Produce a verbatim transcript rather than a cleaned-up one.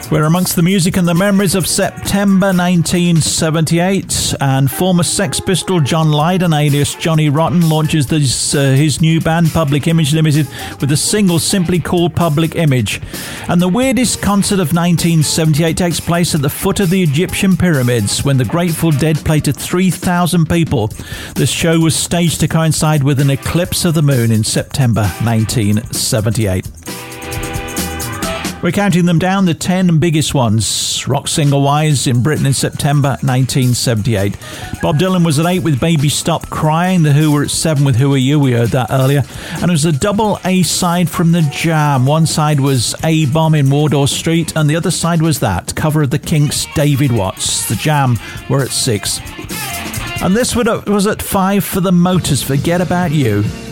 We're amongst the music and the memories of September nineteen seventy-eight, and former Sex Pistol John Lydon, alias Johnny Rotten, launches this, uh, his new band Public Image Limited with a single simply called Public Image. And the weirdest concert of nineteen seventy-eight takes place at the foot of the Egyptian pyramids when the Grateful Dead played to three thousand people. This show was staged to coincide with an eclipse of the moon in September nineteen seventy-eight. We're counting them down, the ten biggest ones. Rock single-wise in Britain in September nineteen seventy-eight. Bob Dylan was at eight with Baby Stop Crying. The Who were at seven with Who Are You? We heard that earlier. And it was a double A-side from The Jam. One side was A-Bomb in Wardour Street, and the other side was that, cover of the Kinks' David Watts. The Jam were at six. And this was at five for The Motors, Forget About You.